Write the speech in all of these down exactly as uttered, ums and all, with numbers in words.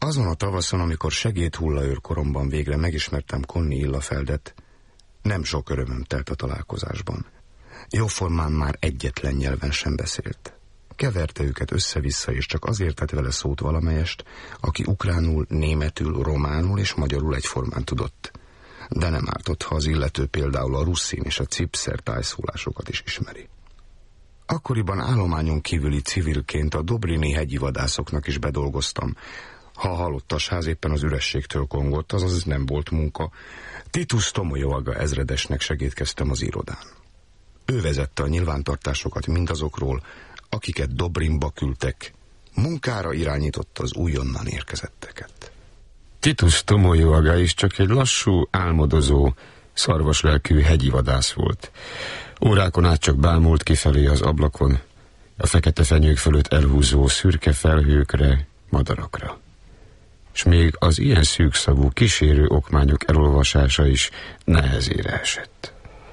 Azon a tavaszon, amikor segédhullaőr koromban végre megismertem Connie Illafeldet, nem sok örömöm telt a találkozásban. Jóformán már egyetlen nyelven sem beszélt. Keverte őket össze-vissza, és csak azért tett vele szót valamelyest, aki ukránul, németül, románul és magyarul egyformán tudott. De nem ártott, ha az illető például a russzin és a cipszer tájszólásokat is ismeri. Akkoriban állományon kívüli civilként a Dobrini hegyi vadászoknak is bedolgoztam. Ha a halottas ház éppen az ürességtől kongott, azaz nem volt munka, Titus Tomoyoaga ezredesnek segédkeztem az irodán. Ő vezette a nyilvántartásokat mindazokról, akiket Dobrinba küldtek, munkára irányította az újonnan érkezetteket. Titus Tomoyoaga is csak egy lassú, álmodozó, szarvaslelkű hegyi vadász volt. Órákon át csak bámult kifelé az ablakon, a fekete fenyők fölött elhúzó szürke felhőkre, madarakra. És még az ilyen szűkszavú kísérő okmányok elolvasása is nehezére esett.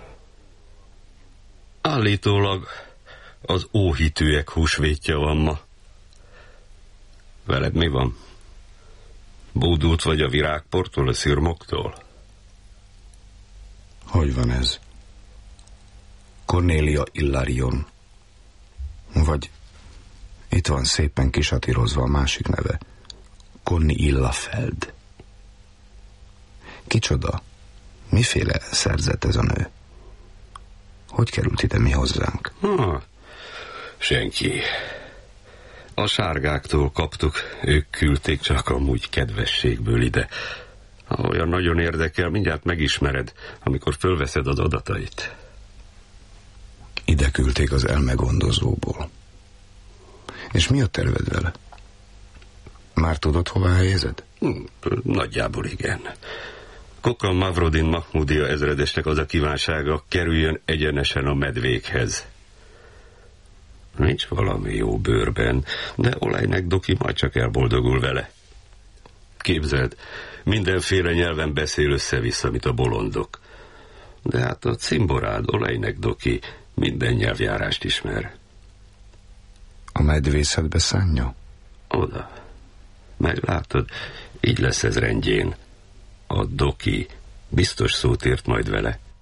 Állítólag az óhitűek húsvétja van ma. Veled mi van? Bódult vagy a virágportól, a szirmoktól? Hogy van ez? Cornélia Illarion. Vagy itt van szépen kisatírozva a másik neve. Connie Illafeld. Kicsoda? Miféle szerzet ez a nő? Hogy került ide mi hozzánk? Ha, senki. A sárgáktól kaptuk, ők küldték, csak amúgy kedvességből ide. Ha olyan nagyon érdekel, mindjárt megismered, amikor fölveszed az adatait. Ide küldték az elmegondozóból. És mi a terved vele? Már tudod, hová helyezed? Nagyjából igen. Kokran Mavrodin Mahmudia ezredesnek az a kívánsága, kerüljön egyenesen a medvékhez. Nincs valami jó bőrben, de Olejnek Doki majd csak elboldogul vele. Képzeld, mindenféle nyelven beszél össze-vissza, mint a bolondok. De hát a cimborád, Olejnek Doki minden nyelvjárást ismer. A medvészetbe szánja? Oda. Meglátod, így lesz ez rendjén. A Doki biztos szót ért majd vele.